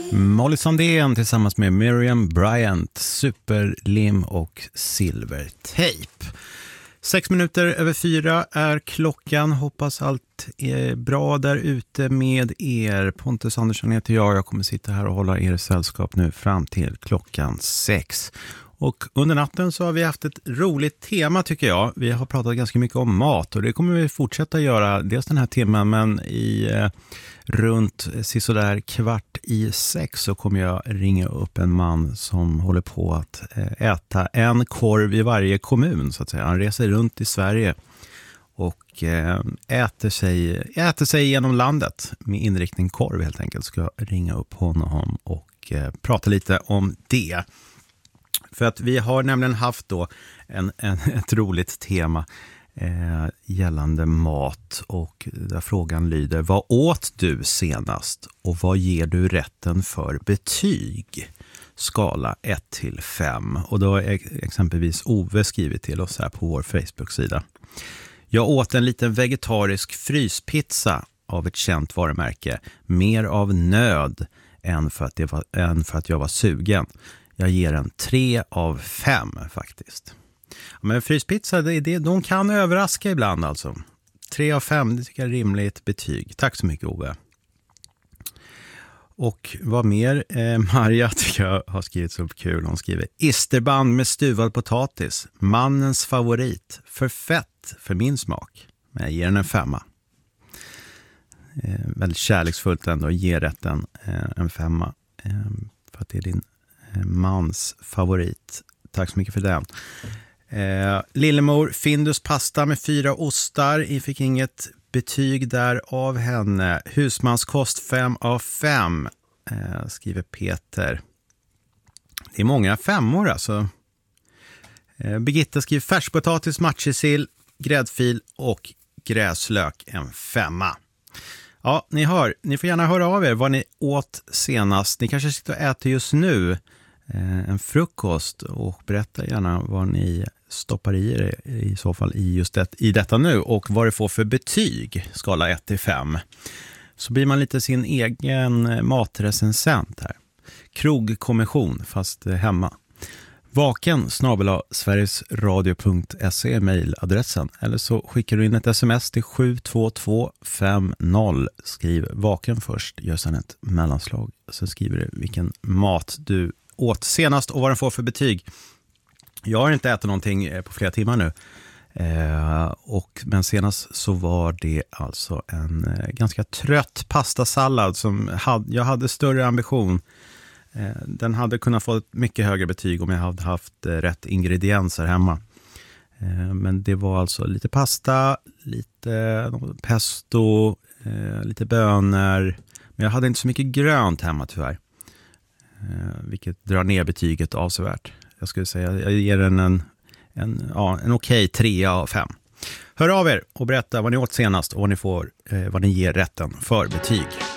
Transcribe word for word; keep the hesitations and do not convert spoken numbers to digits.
Molly Sandén tillsammans med Miriam Bryant, Superlim och Silvertejp. Sex minuter över fyra är klockan. Hoppas allt är bra där ute med er. Pontus Andersson heter jag. Jag kommer sitta här och hålla er sällskap nu fram till klockan sex. Och under natten så har vi haft ett roligt tema tycker jag. Vi har pratat ganska mycket om mat och det kommer vi fortsätta göra dels den här timmen, men i eh, runt sådär kvart i sex så kommer jag ringa upp en man som håller på att eh, äta en korv i varje kommun så att säga. Han reser runt i Sverige och eh, äter, sig, äter sig genom landet med inriktning korv helt enkelt. Ska jag ringa upp honom och eh, prata lite om det. För att vi har nämligen haft då en, en, ett roligt tema eh, gällande mat och där frågan lyder: vad åt du senast och vad ger du rätten för betyg? Skala ett till fem. Och då har exempelvis Ove skrivit till oss här på vår Facebook-sida. Jag åt en liten vegetarisk fryspizza av ett känt varumärke. Mer av nöd än för att, det var, än för att jag var sugen. Jag ger en tre av fem faktiskt. Men fryspizza, det, det, de kan överraska ibland alltså. tre av fem, det tycker jag är rimligt betyg. Tack så mycket Ove. Och vad mer? Eh, Maria tycker jag har skrivit så kul. Hon skriver: isterband med stuvad potatis. Mannens favorit. För fett för min smak. Men jag ger den en femma. Eh, väldigt kärleksfullt ändå. Ge rätten eh, en femma. Eh, för att det är din mans favorit. Tack så mycket för den. Eh, Lillemor, Findus pasta med fyra ostar. Jag fick inget betyg där av henne. Husmanskost fem av fem. Eh, skriver Peter. Det är många femmor alltså. Eh, Birgitta skriver färskpotatis, matjessill, gräddfil och gräslök en femma. Ja, ni hör. Ni får gärna höra av er vad ni åt senast. Ni kanske sitter och äter just nu eh, en frukost och berätta gärna vad ni stoppar i er i så fall i just det, i detta nu och vad det får för betyg, skala ett till fem. Så blir man lite sin egen matrecensent här. Krogkommission fast hemma. Vaken snabel-a sverigesradio punkt se är mejladressen. Eller så skickar du in ett sms till sju två två fem noll. Skriv vaken först, gör sedan ett mellanslag. Så skriver du vilken mat du åt senast och vad den får för betyg. Jag har inte ätit någonting på flera timmar nu. Eh, och, men senast så var det alltså en eh, ganska trött pastasallad som had, jag hade större ambition. Den hade kunnat få ett mycket högre betyg om jag hade haft rätt ingredienser hemma. Men det var alltså lite pasta, lite pesto, lite bönor. Men jag hade inte så mycket grönt hemma tyvärr. Vilket drar ner betyget avsevärt. Jag skulle säga jag ger den en, en, ja, en okej tre av fem. Hör av er och berätta vad ni åt senast och vad ni, får, vad ni ger rätten för betyg.